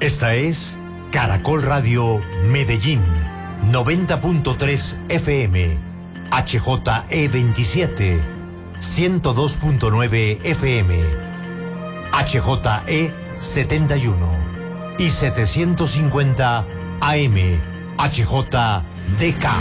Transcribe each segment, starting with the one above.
Esta es Caracol Radio Medellín, 90.3 FM, HJE27, 102.9 FM, HJE71 y 750 AM, HJDK.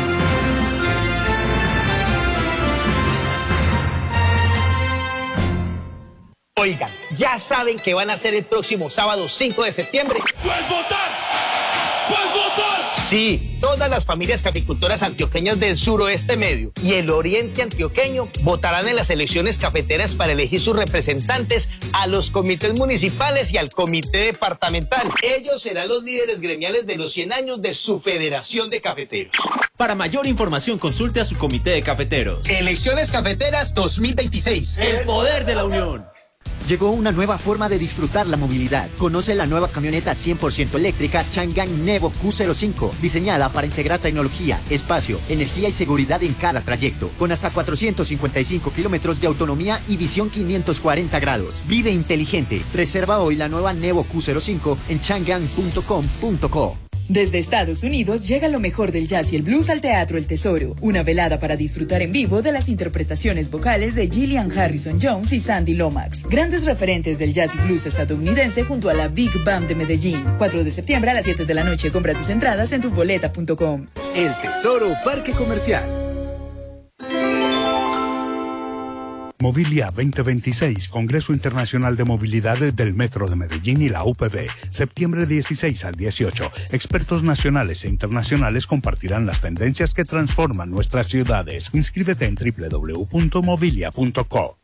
Oigan, ¿ya saben qué van a hacer el próximo sábado 5 de septiembre? ¡Puedes votar! ¡Puedes votar! Sí, todas las familias caficultoras antioqueñas del suroeste medio y el oriente antioqueño votarán en las elecciones cafeteras para elegir sus representantes a los comités municipales y al comité departamental. Ellos serán los líderes gremiales de los 100 años de su Federación de Cafeteros. Para mayor información, consulte a su comité de cafeteros. Elecciones Cafeteras 2026. El poder de la unión. Llegó una nueva forma de disfrutar la movilidad. Conoce la nueva camioneta 100% eléctrica Changan Nevo Q05, diseñada para integrar tecnología, espacio, energía y seguridad en cada trayecto, con hasta 455 kilómetros de autonomía y visión 540 grados. Vive inteligente. Reserva hoy la nueva Nevo Q05 en changan.com.co. Desde Estados Unidos llega lo mejor del jazz y el blues al Teatro El Tesoro, una velada para disfrutar en vivo de las interpretaciones vocales de Gillian Harrison Jones y Sandy Lomax, grandes referentes del jazz y blues estadounidense junto a la Big Band de Medellín. 4 de septiembre a las 7 de la noche. Compra tus entradas en tuboleta.com. El Tesoro Parque Comercial. Movilia 2026, Congreso Internacional de Movilidad del Metro de Medellín y la UPB, septiembre 16 al 18. Expertos nacionales e internacionales compartirán las tendencias que transforman nuestras ciudades. Inscríbete en www.movilia.co.